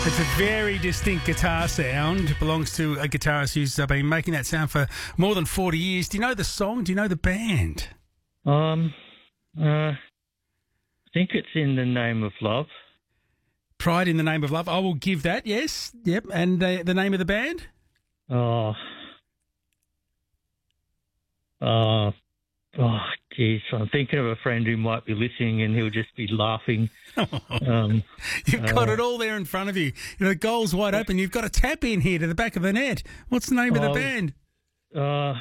It's a very distinct guitar sound. It belongs to a guitarist who's been making that sound for more than 40 years. Do you know the song? Do you know the band? I think it's In the Name of Love. Pride in the Name of Love. I will give that, yes. Yep. And the name of the band? Geez, I'm thinking of a friend who might be listening and he'll just be laughing. You've got it all there in front of you. You know, the goal's wide open. You've got a tap in here to the back of the net. What's the name of the band? I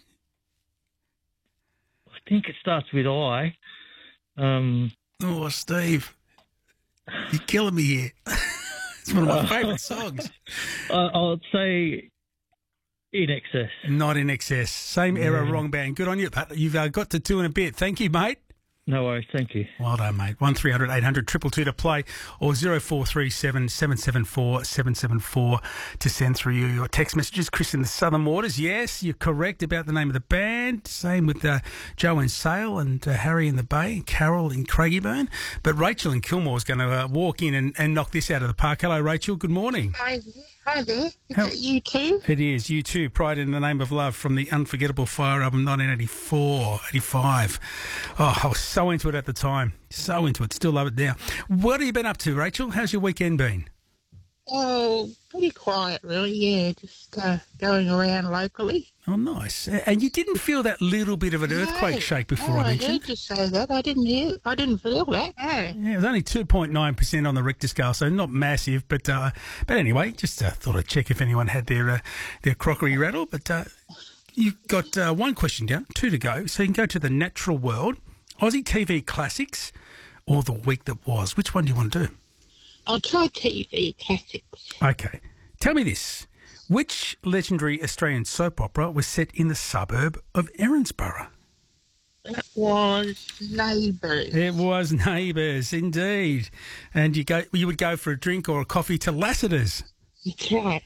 think it starts with I. Oh, Steve, you're killing me here. It's one of my favourite songs. I'll say In Excess. Not In Excess. Same era, wrong band. Good on you. You've got to 2 and a bit. Thank you, mate. No worries, thank you. Well done, mate. 1300 800 222 to play, or 0437 774 774 to send through your text messages. Chris in the Southern Waters, yes, you're correct about the name of the band. Same with Joe in Sale and Harry in the Bay, Carol in Craigieburn. But Rachel in Kilmore is going to walk in and knock this out of the park. Hello, Rachel. Good morning. Hi there. Is it you too? It is. You too. Pride in the Name of Love from the Unforgettable Fire album 1985. Oh, I was so into it at the time. So into it. Still love it now. What have you been up to, Rachel? How's your weekend been? Oh, pretty quiet, really. Yeah, just going around locally. Oh, nice. And you didn't feel that little bit of an earthquake shake before I mentioned? I heard you say that. I didn't feel that. No. Yeah, it was only 2.9% on the Richter scale, so not massive. But anyway, just thought I'd check if anyone had their crockery rattled. But you've got one question down, 2 to go. So you can go to the Natural World, Aussie TV Classics, or The Week That Was. Which one do you want to do? I'll try TV Classics. Okay. Tell me this. Which legendary Australian soap opera was set in the suburb of Erinsborough? That was Neighbours. It was Neighbours, indeed. And you would go for a drink or a coffee to Lassiter's. That's right.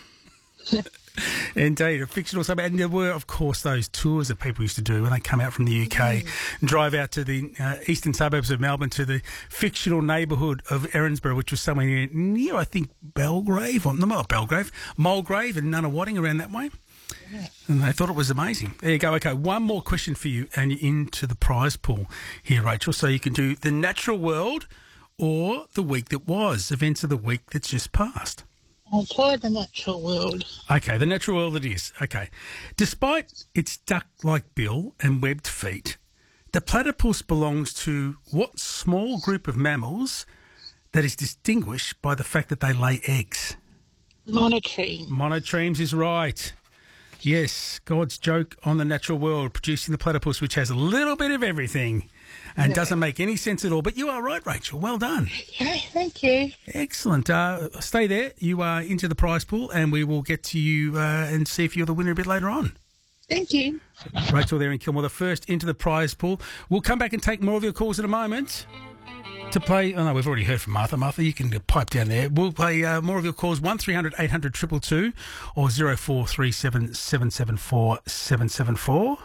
Indeed, a fictional suburb. And there were, of course, those tours that people used to do when they come out from the UK and drive out to the eastern suburbs of Melbourne to the fictional neighbourhood of Erinsborough, which was somewhere near, I think, Belgrave, or not Belgrave, Mulgrave and Nunawading, around that way. Yeah. And they thought it was amazing. There you go. Okay, one more question for you and you're into the prize pool here, Rachel. So you can do The Natural World or The Week That Was, events of the week that's just passed. I'll try The Natural World. Okay, The Natural World it is. Okay. Despite its duck-like bill and webbed feet, the platypus belongs to what small group of mammals that is distinguished by the fact that they lay eggs? Monotremes. Monotremes is right. Yes, God's joke on The Natural World, producing the platypus, which has a little bit of everything and doesn't make any sense at all. But you are right, Rachel. Well done. Okay, thank you. Excellent. Stay there. You are into the prize pool, and we will get to you and see if you're the winner a bit later on. Thank you. Rachel there in Kilmore, the first into the prize pool. We'll come back and take more of your calls in a moment. To play, oh no, we've already heard from Martha. Martha, you can pipe down there. We'll play more of your calls, 1300 800 222 or 0437 774 774.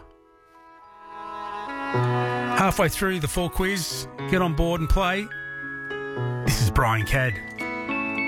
Halfway through the 4 quiz, get on board and play. This is Brian Cadd.